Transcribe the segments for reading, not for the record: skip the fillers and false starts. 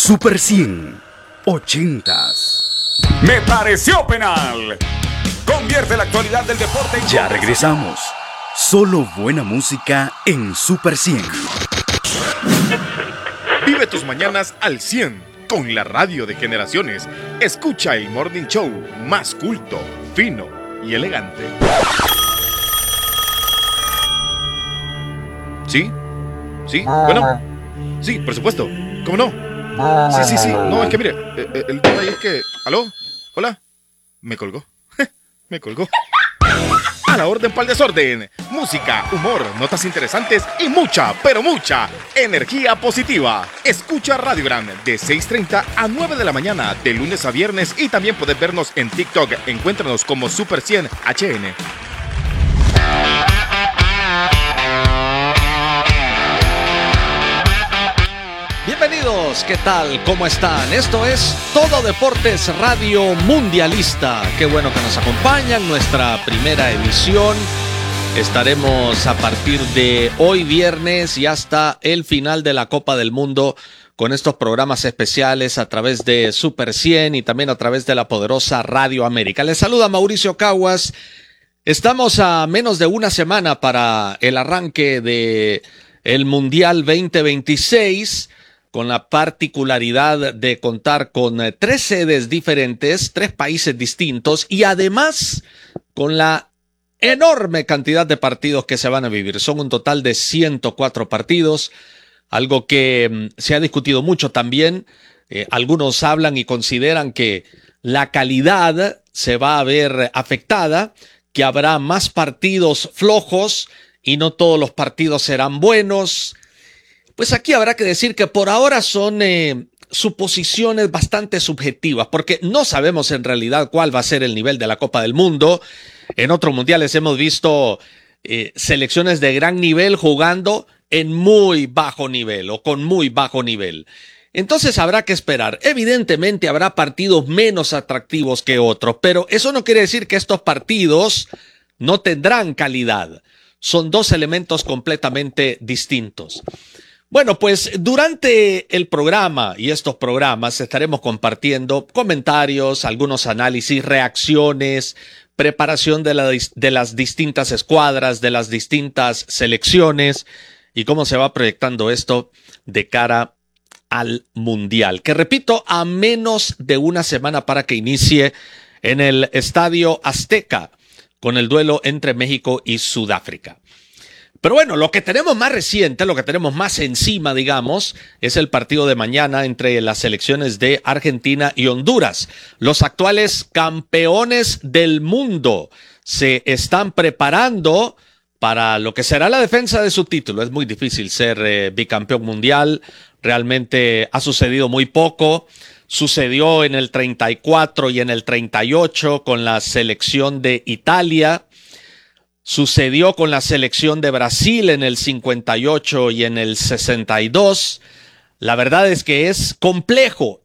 Super 100 80s. Me pareció penal. Convierte la actualidad del deporte en... Ya regresamos. Solo buena música en Super 100. Vive tus mañanas al 100 con la radio de generaciones. Escucha el Morning Show más culto, fino y elegante. ¿Sí? ¿Sí? Bueno. Sí, por supuesto. ¿Cómo no? Sí. No, es que mire, el detalle es que... ¿Aló? ¿Hola? Me colgó. Me colgó. A la orden pa'l desorden. Música, humor, notas interesantes y mucha, pero mucha energía positiva. Escucha Radio Gran de 6:30 a 9 de la mañana, de lunes a viernes. Y también puedes vernos en TikTok. Encuéntranos como Super 100 HN. Bienvenidos, ¿qué tal? ¿Cómo están? Esto es Todo Deportes Radio Mundialista. Qué bueno que nos acompañan, nuestra primera edición. Estaremos a partir de hoy viernes y hasta el final de la Copa del Mundo con estos programas especiales a través de Super 100 y también a través de la poderosa Radio América. Les saluda Mauricio Caguas. Estamos a menos de una semana para el arranque de el Mundial 2026. Con la particularidad de contar con 3 sedes diferentes, 3 países distintos y además con la enorme cantidad de partidos que se van a vivir. Son un total de 104 partidos, algo que se ha discutido mucho también. Algunos hablan y consideran que la calidad se va a ver afectada, que habrá más partidos flojos y no todos los partidos serán buenos. Pues aquí habrá que decir que por ahora son suposiciones bastante subjetivas, porque no sabemos en realidad cuál va a ser el nivel de la Copa del Mundo. En otros mundiales hemos visto selecciones de gran nivel jugando en muy bajo nivel o con muy bajo nivel. Entonces habrá que esperar. Evidentemente habrá partidos menos atractivos que otros, pero eso no quiere decir que estos partidos no tendrán calidad. Son 2 elementos completamente distintos. Bueno, pues durante el programa y estos programas estaremos compartiendo comentarios, algunos análisis, reacciones, preparación de las distintas escuadras, de las distintas selecciones y cómo se va proyectando esto de cara al Mundial. Que repito, a menos de una semana para que inicie en el Estadio Azteca con el duelo entre México y Sudáfrica. Pero bueno, lo que tenemos más reciente, lo que tenemos más encima, digamos, es el partido de mañana entre las selecciones de Argentina y Honduras. Los actuales campeones del mundo se están preparando para lo que será la defensa de su título. Es muy difícil ser bicampeón mundial, realmente ha sucedido muy poco. Sucedió en el 34 y en el 38 con la selección de Italia. Sucedió con la selección de Brasil en el 58 y en el 62. La verdad es que es complejo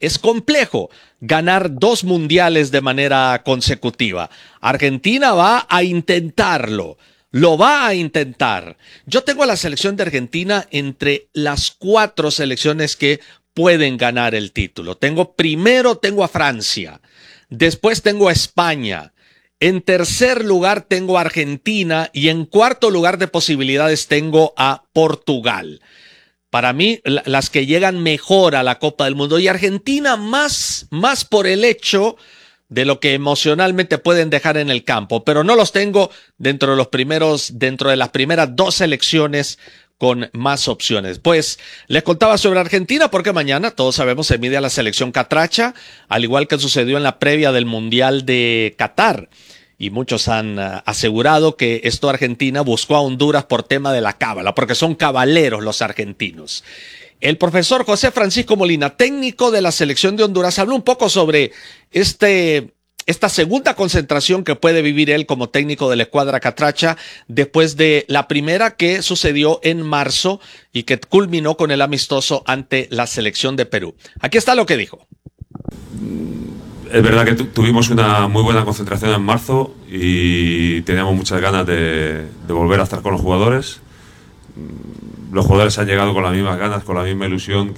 ganar 2 mundiales de manera consecutiva. Argentina va a intentarlo, lo va a intentar. Yo tengo a la selección de Argentina entre las 4 selecciones que pueden ganar el título. Primero tengo a Francia, después tengo a España. En tercer lugar tengo a Argentina y en cuarto lugar de posibilidades tengo a Portugal. Para mí, las que llegan mejor a la Copa del Mundo. Y Argentina más por el hecho de lo que emocionalmente pueden dejar en el campo. Pero no los tengo dentro de las primeras 2 selecciones con más opciones. Pues les contaba sobre Argentina porque mañana, todos sabemos, se mide a la selección catracha, al igual que sucedió en la previa del Mundial de Qatar. Y muchos han asegurado que esto Argentina buscó a Honduras por tema de la cábala, porque son cabaleros los argentinos. El profesor José Francisco Molina, técnico de la selección de Honduras, habló un poco sobre esta segunda concentración que puede vivir él como técnico de la escuadra catracha después de la primera que sucedió en marzo y que culminó con el amistoso ante la selección de Perú. Aquí está lo que dijo. Es verdad que tuvimos una muy buena concentración en marzo y teníamos muchas ganas de volver a estar con los jugadores. Los jugadores han llegado con las mismas ganas, con la misma ilusión